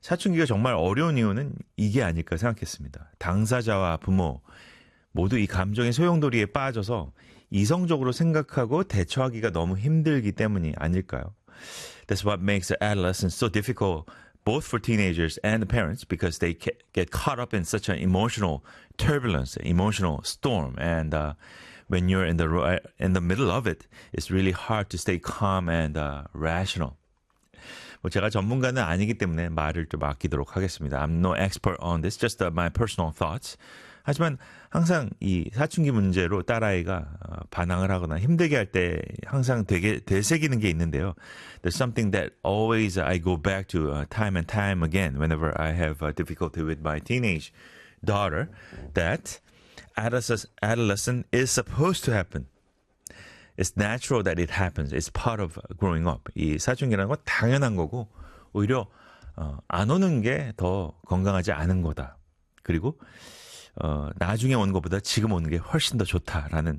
사춘기가 정말 어려운 이유는 이게 아닐까 생각했습니다. 당사자와 부모 모두 이 감정의 소용돌이에 빠져서 이성적으로 생각하고 대처하기가 너무 힘들기 때문이 아닐까요? That's what makes adolescence so difficult both for teenagers and the parents because they get caught up in such an emotional turbulence, emotional storm. And when you're in the middle of it, it's really hard to stay calm and rational. 뭐 제가 전문가는 아니기 때문에 말을 좀 아끼도록 하겠습니다. I'm no expert on this, just my personal thoughts. 하지만 항상 이 사춘기 문제로 딸아이가 반항을 하거나 힘들게 할 때 항상 되게 되새기는 게 있는데요. There's something that always I go back to time and time again whenever I have difficulty with my teenage daughter that adolescence is supposed to happen. It's natural that it happens. It's part of growing up. 이 사춘기라는 건 당연한 거고 오히려 안 오는 게 더 건강하지 않은 거다. 그리고 나중에 오는 것보다 지금 오는 게 훨씬 더 좋다라는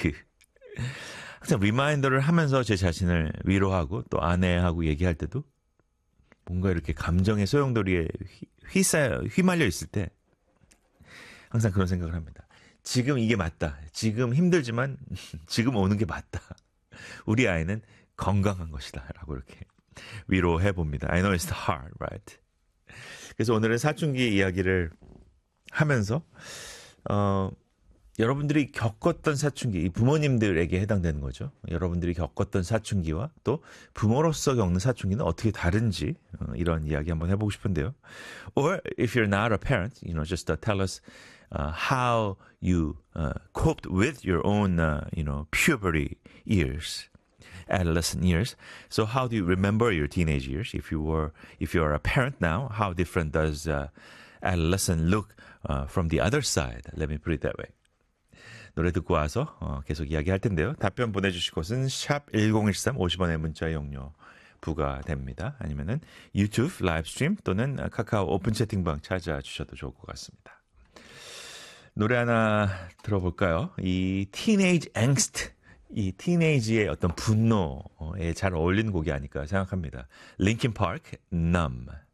항상 리마인더를 하면서 제 자신을 위로하고 또 아내하고 얘기할 때도 뭔가 이렇게 감정의 소용돌이에 휘말려 있을 때 항상 그런 생각을 합니다. 지금 이게 맞다. 지금 힘들지만 지금 오는 게 맞다. 우리 아이는 건강한 것이다. 라고 이렇게 위로해 봅니다. I know it's hard, right? 그래서 오늘은 사춘기 이야기를 하면서 여러분들이 겪었던 사춘기, 이 부모님들에게 해당되는 거죠. 여러분들이 겪었던 사춘기와 또 부모로서 겪는 사춘기는 어떻게 다른지 이런 이야기 한번 해보고 싶은데요. Or if you're not a parent, just tell us how you coped with your own, puberty years, adolescent years. So how do you remember your teenage years? If you're a parent now, how different does adolescent look from the other side? Let me put it that way. 노래 듣고 와서 계속 이야기할 텐데요. 답변 보내주실 곳은 샵 1013 50원의 문자 이용료 부과됩니다. 아니면은 유튜브 라이브 스트림 또는 카카오 오픈 채팅방 찾아주셔도 좋을 것 같습니다. 노래 하나 들어볼까요? 이 티네이지 앵스트, 이 티네이지의 어떤 분노에 잘 어울리는 곡이 아닐까 생각합니다. 링킨 파크, Numb.